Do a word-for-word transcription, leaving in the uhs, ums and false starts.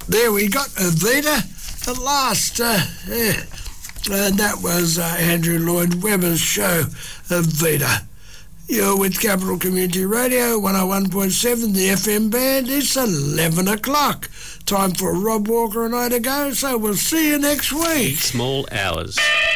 there we got Evita at last. Uh, yeah. And that was uh, Andrew Lloyd Webber's show, Evita. You're with Capital Community Radio, one oh one point seven, the F M band. It's eleven o'clock. Time for Rob Walker and I to go, so we'll see you next week. Small hours.